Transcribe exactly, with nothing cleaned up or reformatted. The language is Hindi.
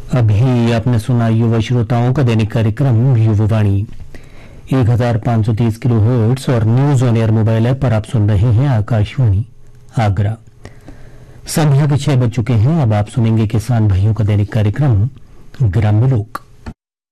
अभी आपने सुना युवा श्रोताओं का दैनिक कार्यक्रम युववाणी एक हजार पांच सौ तीस किलो हर्ट्स और news on air mobile app पर आप सुन रहे हैं आकाशवाणी आगरा। संध्या के छह बज चुके हैं। अब आप सुनेंगे किसान भाइयों का दैनिक कार्यक्रम ग्राम्य लोक।